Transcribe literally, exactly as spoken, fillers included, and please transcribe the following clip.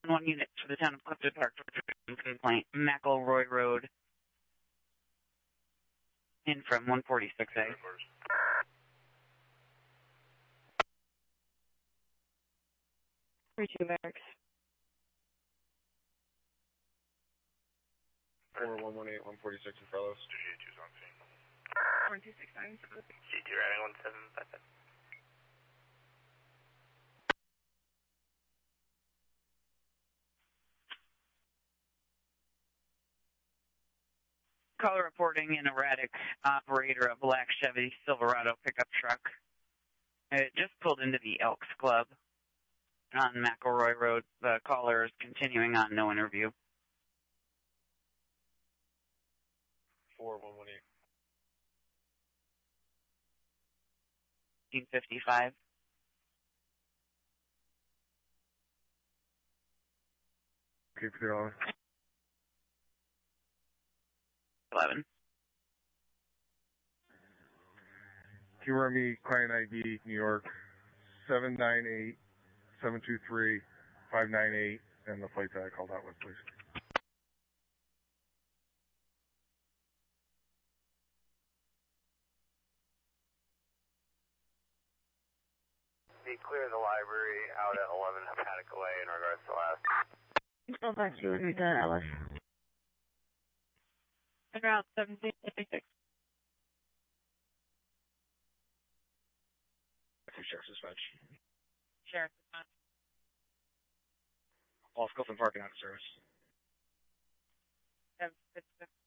one unit for the town of Clifton Park complaint, McElroy Road, in from one forty-six A. three two barracks. four one one eight, one forty-six in Fellows. two eight two on scene. one two six nine. C two routing one seven five five. Caller reporting an erratic operator of black Chevy Silverado pickup truck. It just pulled into the Elks Club on McElroy Road. The caller is continuing on, no interview. four one one eight. fifteen fifty-five. Keep it on. eleven. Q R M E, client I D, New York, seven nine eight, seven two three, five nine eight, and the flight that I called out with, please. Be clear of the library out at eleven Hepatic Way in regards to last. Go back to Lieutenant Ellis. En route seventeen fifty-six. Sheriff's Dispatch. Sheriff Dispatch. All Clifton Park and out of service. seven fifty-six.